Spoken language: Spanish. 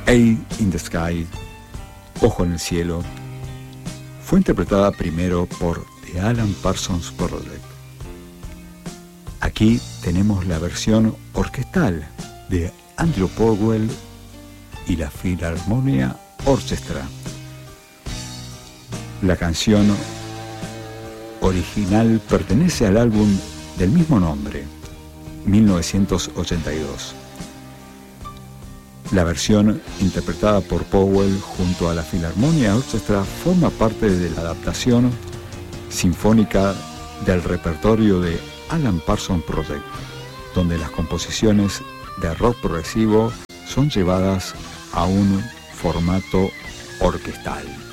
Eye in the Sky, Ojo en el Cielo, fue interpretada primero por The Alan Parsons Project. Aquí tenemos la versión orquestal de Andrew Powell y la Philharmonia Orchestra. La canción original pertenece al álbum del mismo nombre, 1982. La versión interpretada por Powell junto a la Philharmonia Orchestra forma parte de la adaptación sinfónica del repertorio de Alan Parsons Project, donde las composiciones de rock progresivo son llevadas a un formato orquestal.